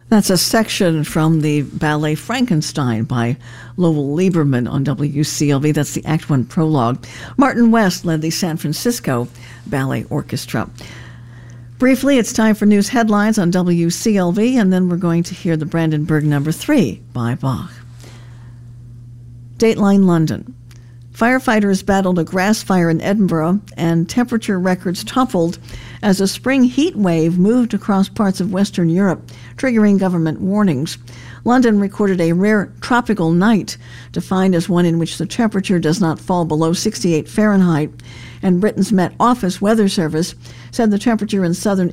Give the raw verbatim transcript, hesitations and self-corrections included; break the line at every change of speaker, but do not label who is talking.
That's a section from the ballet Frankenstein by Lowell Lieberman on W C L V. That's the Act One prologue. Martin West led the San Francisco Ballet Orchestra. Briefly, it's time for news headlines on W C L V, and then we're going to hear the Brandenburg Number Three by Bach. Dateline London. Firefighters battled a grass fire in Edinburgh, and temperature records toppled as a spring heat wave moved across parts of Western Europe, triggering government warnings. London recorded a rare tropical night, defined as one in which the temperature does not fall below sixty-eight Fahrenheit, and Britain's Met Office Weather Service said the temperature in southern